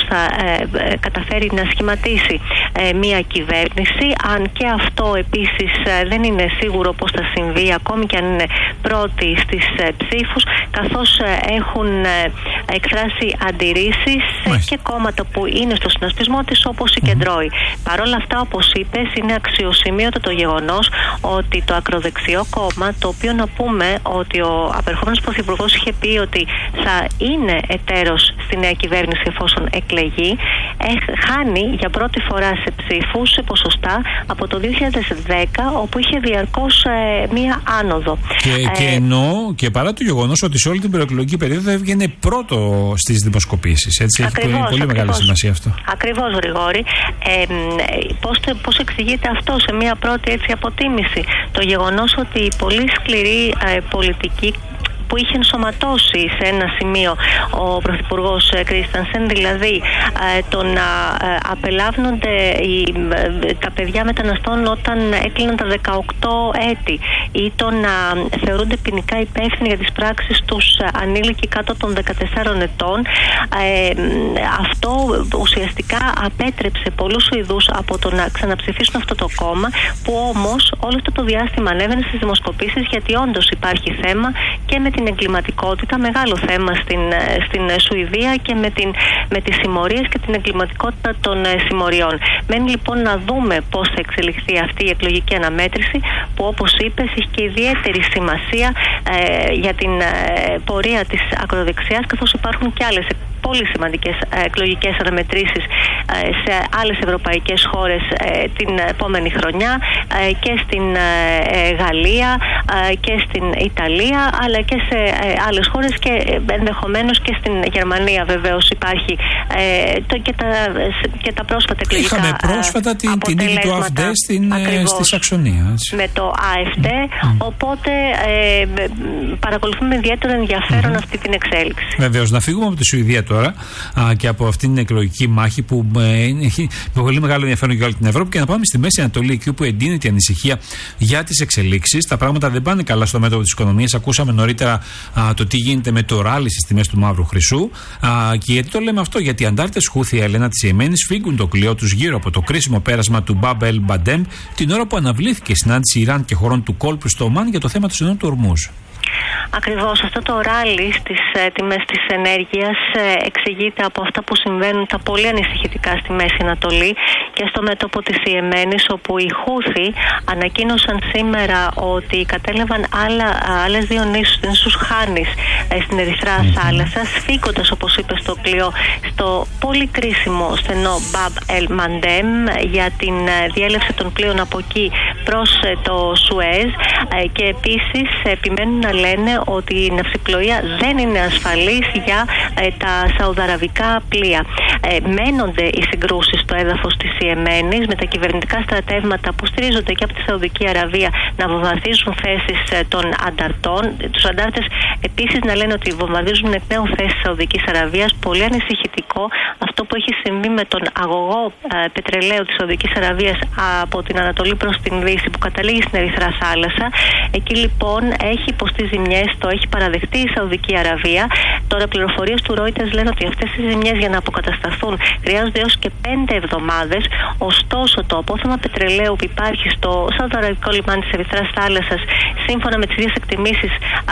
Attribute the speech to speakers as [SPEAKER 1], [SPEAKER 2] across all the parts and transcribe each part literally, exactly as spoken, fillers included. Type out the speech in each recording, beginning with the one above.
[SPEAKER 1] θα ε, καταφέρει να σχηματίσει ε, μια κυβέρνηση, αν και αυτό επίσης ε, δεν είναι σίγουρο πώς θα συμβεί, ακόμη και αν είναι πρώτοι στις ε, ψήφους, καθώς ε, έχουν ε, εκφράσει αντιρρήσεις ε, και κόμματα που είναι στο συνασπισμό της, όπως η Κεντρώη. Παρ' όλα αυτά, όπως είπες, είναι αξιοσημείωτο το γεγονός ότι το ακροδεξιό κόμμα, το οποίο να πούμε ότι ο απερχόμενος πρωθυπουργός είχε πει ότι θα είναι εταίρος στη νέα κυβέρνηση εφόσον εκλεγεί, χάνει για πρώτη φορά σε ψήφους, σε ποσοστά, από το δύο χιλιάδες δέκα, όπου είχε διαρκώς ε, μία άνοδο.
[SPEAKER 2] Και, ε, και ενώ και παρά το γεγονός ότι σε όλη την προεκλογική περίοδο έβγαινε πρώτο στις δημοσκοπήσεις. Έτσι, ακριβώς, έχει πολύ, πολύ μεγάλη σημασία αυτό.
[SPEAKER 1] Ακριβώς, Γρηγόρη. Ε, πώς, πώς εξηγείται αυτό σε μία πρώτη έτσι αποτίμηση? Το γεγονός ότι η πολύ σκληρή ε, πολιτική που είχε ενσωματώσει σε ένα σημείο ο Πρωθυπουργός Κρίστανσεν, δηλαδή ε, το να ε, απελάβνονται οι, ε, τα παιδιά μεταναστών όταν έκλειναν τα δεκαοκτώ έτη, ή το να θεωρούνται ποινικά υπεύθυνοι για τις πράξεις τους ανήλικοι κάτω των δεκατεσσάρων ετών. Ε, αυτό ουσιαστικά απέτρεψε πολλούς Σουηδούς από το να ξαναψηφίσουν αυτό το κόμμα, που όμως όλο αυτό το διάστημα ανέβαινε στις δημοσκοπήσεις, γιατί όντως υπάρχει θέμα και με την εγκληματικότητα, μεγάλο θέμα στην, στην Σουηδία, και με, την, με τις συμμορίες και την εγκληματικότητα των συμμοριών. Μένει λοιπόν να δούμε πώς θα εξελιχθεί αυτή η εκλογική αναμέτρηση, που όπως είπες έχει και ιδιαίτερη σημασία ε, για την ε, πορεία της ακροδεξιάς, καθώς υπάρχουν και άλλες πολύ σημαντικές εκλογικές αναμετρήσεις σε άλλες ευρωπαϊκές χώρες την επόμενη χρονιά, και στην Γαλλία και στην Ιταλία, αλλά και σε άλλες χώρες, και ενδεχομένως και στην Γερμανία βεβαίως υπάρχει και τα, και τα πρόσφατα εκλογικά
[SPEAKER 2] αποτελέσματα. Είχαμε πρόσφατα την, την νίκη του ΑφΝΤΕ στην, στη Σαξονία. Έτσι.
[SPEAKER 1] Με το ΑφΝΤΕ, mm. οπότε ε, παρακολουθούμε με ιδιαίτερο ενδιαφέρον mm-hmm. αυτή την εξέλιξη.
[SPEAKER 2] Βεβαίως, να φύγουμε από τη Σουηδία τώρα α, και από αυτήν την εκλογική μάχη που ε, έχει πολύ μεγάλο ενδιαφέρον για όλη την Ευρώπη, και να πάμε στη Μέση Ανατολή, εκεί όπου εντείνεται η ανησυχία για τις εξελίξεις. Τα πράγματα δεν πάνε καλά στο μέτωπο της οικονομίας. Ακούσαμε νωρίτερα α, το τι γίνεται με το ράλι στις τιμές του μαύρου χρυσού. Α, και γιατί το λέμε αυτό? Γιατί οι αντάρτες Χούθι, Έλενα, της Ιεμένης φύγουν το κλειό τους γύρω από το κρίσιμο πέρασμα του Μπαμπ ελ Μπαντέμ, την ώρα που αναβλήθηκε η συνάντηση Ιράν και χωρών του κόλπου στο Ομάν για το θέμα του στενού του Ορμούζ.
[SPEAKER 1] Ακριβώς, αυτό το ράλι στις ε, τιμές της ενέργειας ε, εξηγείται από αυτά που συμβαίνουν τα πολύ ανησυχητικά στη Μέση Ανατολή και στο μέτωπο της Ιεμένης, όπου οι Χούθι ανακοίνωσαν σήμερα ότι κατέλαβαν άλλα, άλλες δύο νήσους, την νήσους Χάνης ε, στην Ερυθρά mm-hmm. θάλασσα, σφίγγοντας, όπως είπε, στο κλειό στο πολύ κρίσιμο στενό Μπαμπ ελ Μαντέμ για την ε, διέλευση των πλοίων από εκεί προς ε, το Σουέζ, ε, και επίσης επιμένουν να λένε ότι η ναυσιπλοεία δεν είναι ασφαλής για ε, τα σαουδαραβικά πλοία. Ε, μένονται οι συγκρούσεις στο έδαφος της Ιεμένης, με τα κυβερνητικά στρατεύματα που στηρίζονται και από τη Σαουδική Αραβία να βομβαρδίζουν θέσεις ε, των ανταρτών. Τους αντάρτες επίσης να λένε ότι βομβαρδίζουν εκ νέου θέσεις της Σαουδικής Αραβίας. Πολύ ανησυχητικό αυτό που έχει συμβεί με τον αγωγό ε, πετρελαίου της Σαουδικής Αραβίας από την Ανατολή προς την Δύση, που καταλήγει στην Ερυθρά θάλασσα. Εκεί λοιπόν έχει υποστεί ζημιές, το έχει παραδεχτεί η Σαουδική Αραβία. Τώρα πληροφορίες του Reuters λένε ότι αυτές οι ζημιές για να αποκατασταθούν χρειάζονται έως και πέντε εβδομάδες. Ωστόσο, το απόθεμα πετρελαίου που υπάρχει στο Σαουδαραβικό λιμάνι της Ερυθράς θάλασσας, σύμφωνα με τις ίδιες εκτιμήσεις,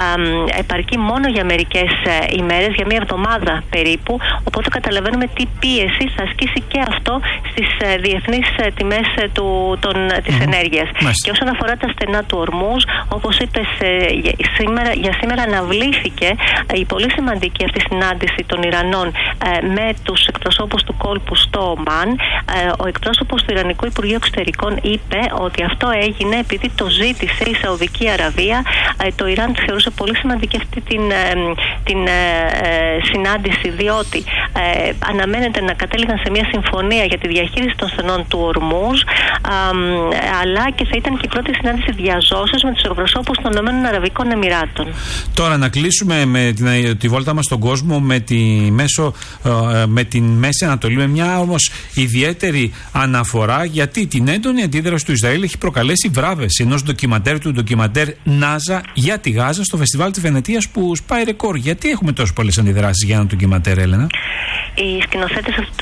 [SPEAKER 1] επαρκεί μόνο για μερικές ημέρες, για μία εβδομάδα περίπου. Οπότε καταλαβαίνουμε τι πίεση θα ασκήσει και αυτό στις διεθνείς τιμές του, των, της mm-hmm. ενέργειας. Μάλιστα. Και όσον αφορά τα στενά του Ορμούζ, όπως είπες, σήμερα, για σήμερα αναβλήθηκε η πολύ σημαντική αυτή συνάντηση των Ιρανών ε, με τους εκπροσώπους του κόλπου στο Ομάν. Ε, ο εκπρόσωπος του Ιρανικού Υπουργείου Εξωτερικών είπε ότι αυτό έγινε επειδή το ζήτησε η Σαουδική Αραβία. Ε, το Ιράν τη θεωρούσε πολύ σημαντική αυτή την, ε, την ε, συνάντηση, διότι ε, αναμένεται να κατέληγαν σε μια συμφωνία για τη διαχείριση των στενών του Ορμούζ, ε, αλλά και θα ήταν και η πρώτη συνάντηση διαζώσεως με τους εκπροσώπους των ΗΠΑ.
[SPEAKER 2] Τώρα να κλείσουμε με την, τη βόλτα μας στον κόσμο με τη, μέσο, με την Μέση Ανατολή, με μια όμως ιδιαίτερη αναφορά, γιατί την έντονη αντίδραση του Ισραήλ έχει προκαλέσει βράβευση ενός ντοκιμαντέρ του ντοκιμαντέρ Νάζα για τη Γάζα στο Φεστιβάλ της Βενετίας, που σπάει ρεκόρ. Γιατί έχουμε τόσο πολλές αντιδράσεις για ένα ντοκιμαντέρ, Έλενα?
[SPEAKER 1] Οι σκηνοθέτες αυτού